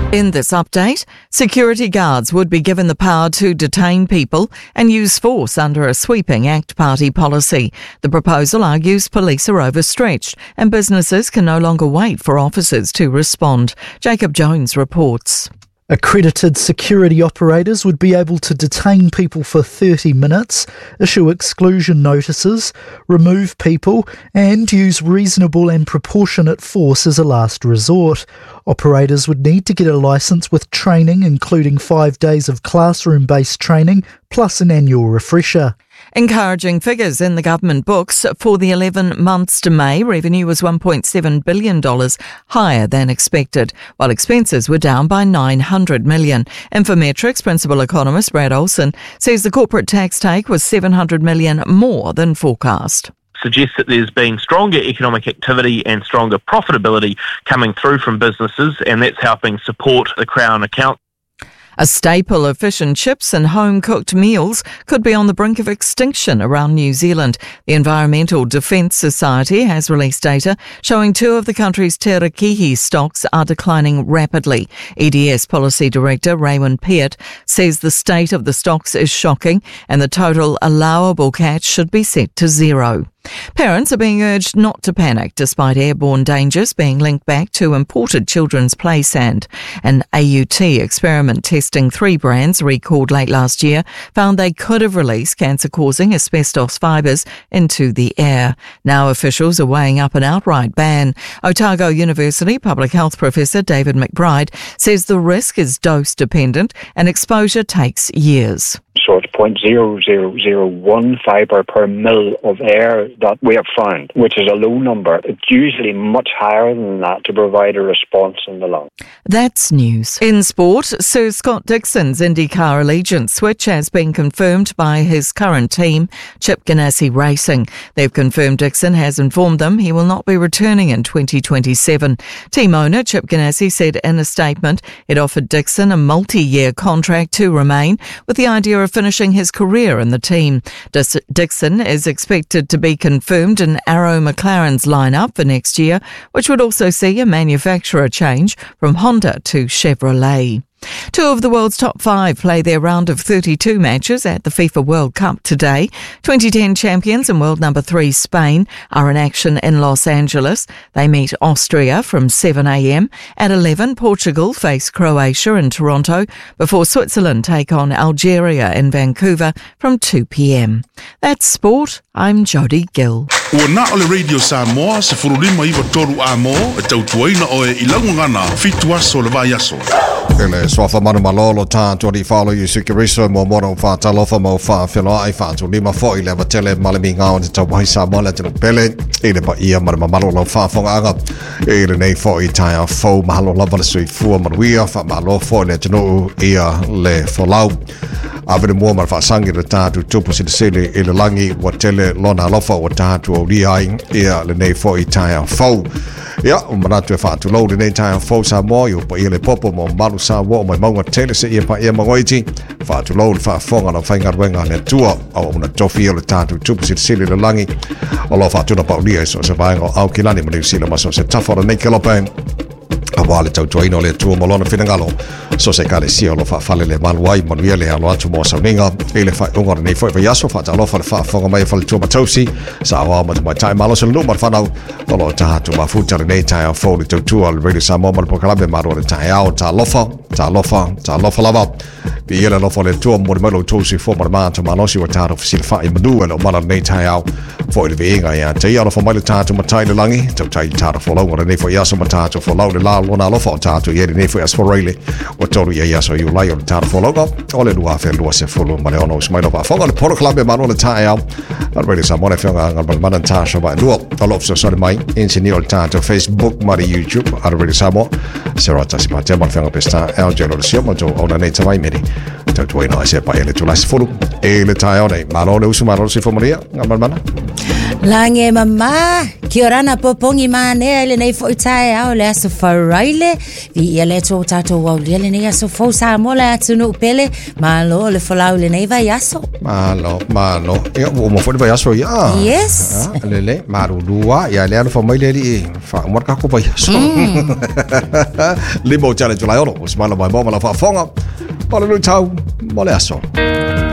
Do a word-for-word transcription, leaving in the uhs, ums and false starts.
In this update, security guards would be given the power to detain people and use force under a sweeping ACT Party policy. The proposal argues police are overstretched and businesses can no longer wait for officers to respond. Jacob Jones reports. Accredited security operators would be able to detain people for thirty minutes, issue exclusion notices, remove people, and use reasonable and proportionate force as a last resort. Operators would need to get a licence with training, including five days of classroom-based training, plus an annual refresher. Encouraging figures in the government books. For the eleven months to May, revenue was one point seven billion dollars higher than expected, while expenses were down by nine hundred million dollars. Infometrics principal economist Brad Olson says the corporate tax take was seven hundred million dollars more than forecast. Suggests that there's been stronger economic activity and stronger profitability coming through from businesses, and that's helping support the Crown account. A staple of fish and chips and home-cooked meals could be on the brink of extinction around New Zealand. The Environmental Defence Society has released data showing two of the country's te rakihi stocks are declining rapidly. E D S Policy Director Raywin Peart says the state of the stocks is shocking and the total allowable catch should be set to zero. Parents are being urged not to panic despite airborne dangers being linked back to imported children's play sand. An A U T experiment testing three brands recalled late last year found they could have released cancer-causing asbestos fibres into the air. Now officials are weighing up an outright ban. Otago University Public Health Professor David McBride says the risk is dose-dependent and exposure takes years. So it's zero point zero zero zero one fibre per mil of air that we have found, which is a low number. It's usually much higher than that to provide a response in the lung. That's news. In sport, Sir Scott Dixon's IndyCar allegiance switch has been confirmed by his current team, Chip Ganassi Racing. They've confirmed Dixon has informed them he will not be returning in twenty twenty-seven. Team owner Chip Ganassi said in a statement it offered Dixon a multi-year contract to remain with the idea of finishing his career in the team. Dixon is expected to be confirmed in Arrow McLaren's lineup for next year, which would also see a manufacturer change from Honda to Chevrolet. Two of the world's top five play their round of thirty-two matches at the FIFA World Cup today. twenty ten champions and world number three Spain are in action in Los Angeles. They meet Austria from seven a.m. At eleven, Portugal face Croatia in Toronto before Switzerland take on Algeria in Vancouver from two p.m. That's sport. I'm Jody Gill. Ua na ole Radio Samoa se furulima iwa toru a mo e tautuaina o e ilangu ngana fitu aso le vai aso. Ele swafa manu malolo tātua ni whalo i sukiriso mo moro whātalofa mo whāwhelo ai whātu lima fo i lewa tele malami ngāo te tau wahi Samoa le tino pele i le pa ia marama malolo whāwhonga anga i le nei fo i taia fau mahalo lava le sui fua manuia wha malo fo le tino ia le wholau. Awere mua mara whaasangi le tātu tupu si le sili i le langi wa tele lona alofa o tātu o riai ia le nei fo i taia fau. Ia, o manatu e whaatu lau le nei taia fau Samoa i o pa ia le popo mo malu Samoa o mai maunga tele se ia pa ia mangoiti. Whaatu lau le whaafonga na whaingaruenga le tua au una tofi o le tātu tupu si le sili le langi o lo whaatuna pa ulia so se vaenga o au kilani ma sila maso se tafora nei kelopen. A wale tau tuaino le tua malona whinangalo so se kare sia lo whaafale le maluai manuia le alo atu mo sauninga e le whai ungara nei fwoi yaso whaata alofa le whaafonga mai whale tua matausi sa awa mata mai tai malo se le numar whanau olo tahatu mafutare nei tai a fo le tau tua le radio Samoa ma le pokalame marua le tai ao ta lofa ta lofa ta lofa lava pe ia le lofa le tua mo le malo tosi fo ma le mata malosi wa taro fisil whai manu e lo mala nei tai ao fo le veinga ia te ia lofa mai le tatu matai le langi tau tai taro fo laungara nei fwoi yaso matatu fo lau le la lona alofa o tātu i eri nei fwoi asforeile o toru ia iaso i ulai o le tāra wholonga o le lua whea lua se fulu ma le ono usmailo pa whonga le poro klabe manu le tāe au a rele sa mone whionga ngal mal manan tāsha wa lua a lop so sori mai insini o le tātu Facebook ma le YouTube a rele sa mo se rata si pa te mal whionga pesta el jelo le sio ma jo ona nei tawai meri tau tuaina a se pa ele tu lasi fulu e le tāe o nei malo le usu maro si fomaria ngal mal manan Lange mama, kia ora na popongi mane le nei foi tai au le aso faraile, vi ele to tato wau le nei aso fo sa mola atu no pele, malo le folau le nei vai aso. Malo, malo. E o mo foi vai aso ya. Yes. Le le maru lua ya le alo fa mai le li fa mo ka ko vai aso. Limo challenge la oro, smala mai mo la fa fonga. Pala no tau, mo le aso.